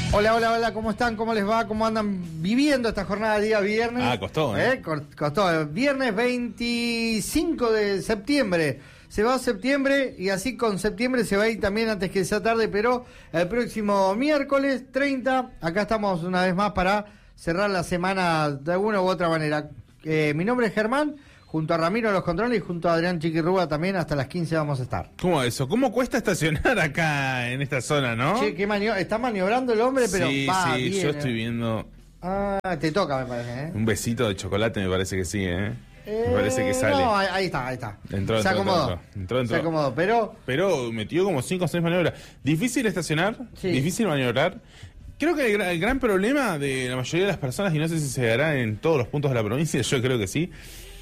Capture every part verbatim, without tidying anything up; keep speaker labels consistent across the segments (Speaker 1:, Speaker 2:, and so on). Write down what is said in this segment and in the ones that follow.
Speaker 1: Hola, hola, hola, ¿cómo están? ¿Cómo les va? ¿Cómo andan viviendo esta jornada de día viernes?
Speaker 2: Ah, costó, ¿eh?
Speaker 1: ¿Eh? Costó. Viernes veinticinco de septiembre. Se va a septiembre y así con septiembre se va a ir también antes que sea tarde, pero el próximo miércoles treinta, acá estamos una vez más para cerrar la semana de alguna u otra manera. Eh, mi nombre es Germán, junto a Ramiro en los controles y junto a Adrián Chiquirrúa también hasta las quince vamos a estar.
Speaker 2: ¿Cómo eso? ¿Cómo cuesta estacionar acá en esta zona, no?
Speaker 1: Che, qué manio- está maniobrando el hombre, pero
Speaker 2: sí,
Speaker 1: va,
Speaker 2: sí,
Speaker 1: viene.
Speaker 2: yo estoy viendo
Speaker 1: Ah, te toca, me parece, ¿eh?
Speaker 2: un besito de chocolate, me parece que sí, ¿eh?
Speaker 1: Eh,
Speaker 2: Me parece que sale.
Speaker 1: No, ahí, ahí está, ahí está.
Speaker 2: Entró,
Speaker 1: se
Speaker 2: entró,
Speaker 1: acomodó.
Speaker 2: entró, entró, entró.
Speaker 1: Se acomodó, pero...
Speaker 2: Pero metió como cinco o seis maniobras. Difícil estacionar,
Speaker 1: Sí.
Speaker 2: difícil maniobrar. Creo que el, gra- el gran problema de la mayoría de las personas, y no sé si se dará en todos los puntos de la provincia, yo creo que sí,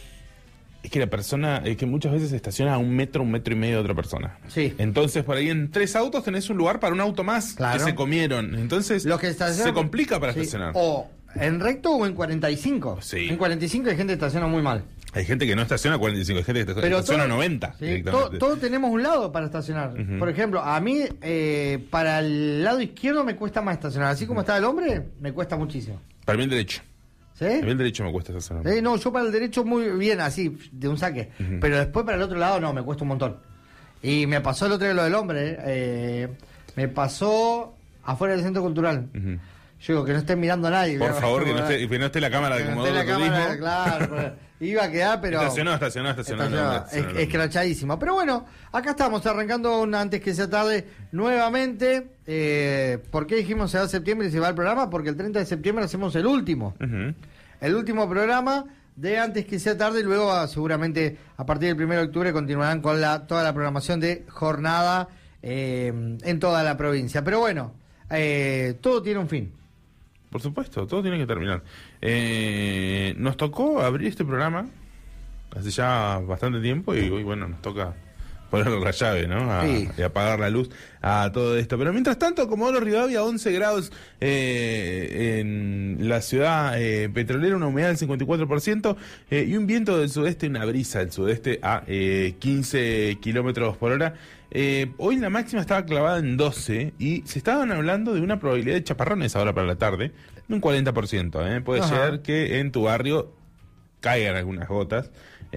Speaker 2: es que la persona, es que muchas veces se estaciona a un metro, un metro y medio de otra persona.
Speaker 1: Sí.
Speaker 2: Entonces, por ahí en tres autos tenés un lugar para un auto más
Speaker 1: Claro.
Speaker 2: que se comieron. Entonces,
Speaker 1: Los que estacionan-
Speaker 2: se complica para
Speaker 1: sí,
Speaker 2: estacionar.
Speaker 1: O en recto o en cuarenta y cinco.
Speaker 2: Sí.
Speaker 1: En cuarenta y cinco hay gente que estaciona muy mal.
Speaker 2: Hay gente que no estaciona a cuarenta y cinco, hay gente que estaciona,
Speaker 1: Pero
Speaker 2: estaciona a
Speaker 1: todo-
Speaker 2: noventa.
Speaker 1: Sí,
Speaker 2: directamente.
Speaker 1: to- todos tenemos un lado para estacionar.
Speaker 2: Ujú.
Speaker 1: Por ejemplo, a mí, eh, para el lado izquierdo me cuesta más estacionar. Así como está el hombre, me cuesta muchísimo.
Speaker 2: Para mí el derecho.
Speaker 1: ¿Sí?
Speaker 2: Para mí el derecho me cuesta estacionar.
Speaker 1: Eh, no, yo para el derecho muy bien, así, de un saque.
Speaker 2: Ujú.
Speaker 1: Pero después para el otro lado no, me cuesta un montón. Y me pasó el otro día lo del hombre. eh, me pasó afuera del centro cultural.
Speaker 2: Ujú.
Speaker 1: Yo digo que no estén mirando a nadie.
Speaker 2: Por
Speaker 1: ¿verdad?
Speaker 2: favor, que no, esté, que no esté la cámara de
Speaker 1: Que no
Speaker 2: Comodoro
Speaker 1: esté la cámara,
Speaker 2: Turismo.
Speaker 1: claro. pero iba a quedar, pero...
Speaker 2: Estacionó, estacionó, estacionó.
Speaker 1: Estacionó,
Speaker 2: no, estacionó,
Speaker 1: es-
Speaker 2: no.
Speaker 1: escrachadísimo. Pero bueno, acá estamos arrancando un antes que sea tarde nuevamente. Eh, ¿Por qué dijimos se va a septiembre y se va el programa? Porque el treinta de septiembre hacemos el último.
Speaker 2: Ujú.
Speaker 1: El último programa de antes que sea tarde y luego ah, seguramente a partir del primero de octubre continuarán con la toda la programación de jornada eh, en toda la provincia. Pero bueno, eh, todo tiene un fin.
Speaker 2: Por supuesto, todo tiene que terminar. Eh, nos tocó abrir este programa hace ya bastante tiempo y hoy, bueno, nos toca ponerle la llave, ¿no? A,
Speaker 1: Sí.
Speaker 2: y apagar la luz a todo esto. Pero mientras tanto, Comodoro Rivadavia, once grados eh, en la ciudad eh, petrolera, una humedad del cincuenta y cuatro por ciento eh, y un viento del sudeste, una brisa del sudeste a eh, quince kilómetros por hora. Eh, hoy la máxima estaba clavada en doce y se estaban hablando de una probabilidad de chaparrones ahora para la tarde, de un cuarenta por ciento. ¿eh? Puede
Speaker 1: Ajá.
Speaker 2: ser que en tu barrio caigan algunas gotas.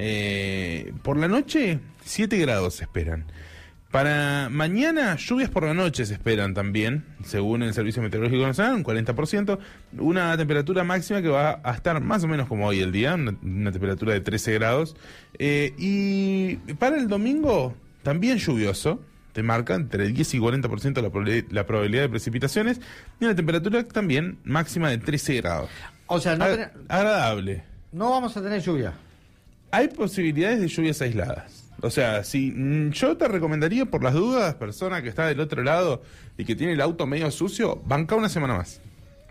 Speaker 2: Eh, por la noche, siete grados se esperan. Para mañana, lluvias por la noche se esperan también, según el Servicio Meteorológico Nacional, un cuarenta por ciento. Una temperatura máxima que va a estar más o menos como hoy el día, una, una temperatura de trece grados. Eh, y para el domingo, también lluvioso. Te marca entre diez y cuarenta por ciento la, probabil- la probabilidad de precipitaciones. Y una temperatura también máxima de trece grados.
Speaker 1: O sea, no,
Speaker 2: Ag-
Speaker 1: ten-
Speaker 2: agradable.
Speaker 1: no vamos a tener lluvia.
Speaker 2: Hay posibilidades de lluvias aisladas. O sea, si mm, yo te recomendaría, por las dudas, persona que está del otro lado y que tiene el auto medio sucio, banca una semana más.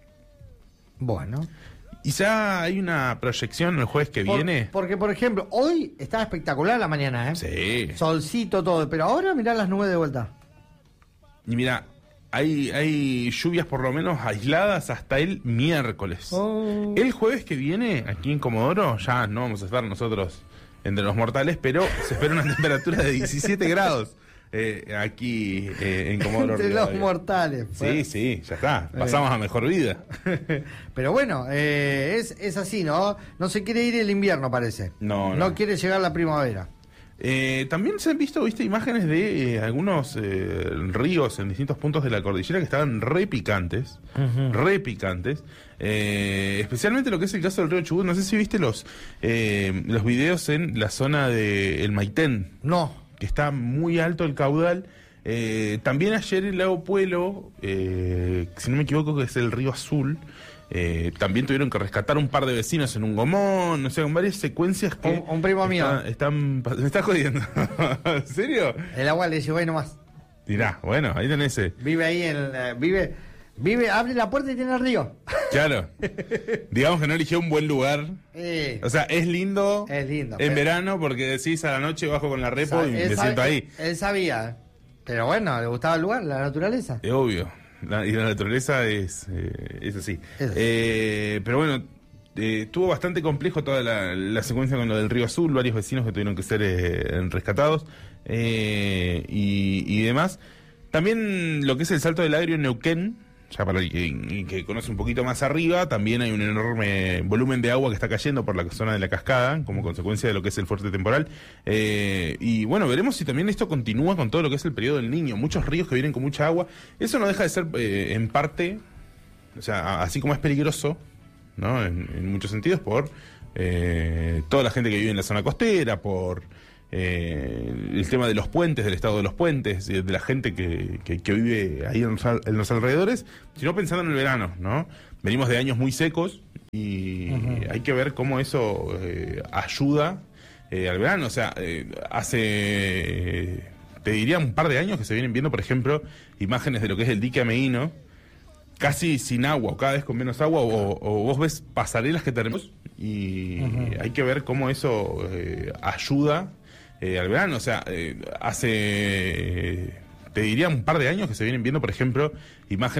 Speaker 1: Bueno.
Speaker 2: Y ya hay una proyección el jueves que
Speaker 1: Por-
Speaker 2: viene.
Speaker 1: porque, por ejemplo, hoy estaba espectacular la mañana, ¿eh?
Speaker 2: Sí.
Speaker 1: Solcito, todo. Pero ahora mirá las nubes de vuelta.
Speaker 2: Y mira, hay, hay lluvias por lo menos aisladas hasta el miércoles.
Speaker 1: Oh.
Speaker 2: El jueves que viene, aquí en Comodoro, ya no vamos a estar nosotros entre los mortales, pero se espera una temperatura de diecisiete grados eh, aquí eh, en Comodoro
Speaker 1: Entre los
Speaker 2: Rivadavia.
Speaker 1: mortales.
Speaker 2: Sí, sí, ya está. Pasamos a mejor vida.
Speaker 1: Pero bueno, eh, es, es así, ¿no? No se quiere ir el invierno, parece.
Speaker 2: No, no.
Speaker 1: No quiere llegar la primavera.
Speaker 2: Eh, también se han visto, viste, imágenes de eh, algunos eh, ríos en distintos puntos de la cordillera que estaban re picantes, re picantes. Eh, especialmente lo que es el caso del río Chubut. No sé si viste los eh, los videos en la zona de El Maitén,
Speaker 1: No.
Speaker 2: que está muy alto el caudal. Eh, también ayer el lago Puelo, eh, si no me equivoco, que es el río Azul. Eh, también tuvieron que rescatar un par de vecinos en un gomón, o sea, con varias secuencias que...
Speaker 1: Un- un primo mío.
Speaker 2: Están, están- me estás jodiendo. ¿En serio?
Speaker 1: El agua le llevó ahí nomás.
Speaker 2: Dirá, bueno, ahí tenés ese.
Speaker 1: Vive ahí en... eh, vive... Vive, abre la puerta y tiene el río.
Speaker 2: Claro. Digamos que no eligió un buen lugar.
Speaker 1: Eh,
Speaker 2: O sea, es lindo,
Speaker 1: Es lindo,
Speaker 2: en
Speaker 1: pero-
Speaker 2: verano porque decís a la noche bajo con la repo y
Speaker 1: él
Speaker 2: me
Speaker 1: sabe-
Speaker 2: siento ahí.
Speaker 1: Él sabía. Pero bueno, le gustaba el lugar, la naturaleza.
Speaker 2: Es obvio. La- y la naturaleza es, eh, es así.
Speaker 1: Es así.
Speaker 2: Eh, pero bueno, eh, estuvo bastante complejo toda la, la secuencia con lo del Río Azul, varios vecinos que tuvieron que ser eh, rescatados eh, y, y demás. También lo que es el Salto del Agrio en Neuquén, ya para el que, que conoce un poquito más arriba, también hay un enorme volumen de agua que está cayendo por la zona de la cascada, como consecuencia de lo que es el fuerte temporal. Eh, y bueno, veremos si también esto continúa con todo lo que es el periodo del Niño. Muchos ríos que vienen con mucha agua. Eso no deja de ser, eh, en parte, o sea, así como es peligroso, ¿no? En, en muchos sentidos, por eh, toda la gente que vive en la zona costera, por eh, el tema de los puentes, del estado de los puentes, de, de la gente que, que, que vive ahí en los, en los alrededores, sino pensando en el verano, ¿no? Venimos de años muy secos y uh-huh. hay que ver cómo eso eh, ayuda eh, al verano. O sea, eh, hace, eh, te diría, un par de años que se vienen viendo, por ejemplo, imágenes de lo que es el dique Ameghino, casi sin agua, o cada vez con menos agua, o, o vos ves pasarelas que tenemos y uh-huh. hay que ver cómo eso eh, ayuda eh, al verano. O sea, eh, hace, eh, te diría, un par de años que se vienen viendo, por ejemplo, imágenes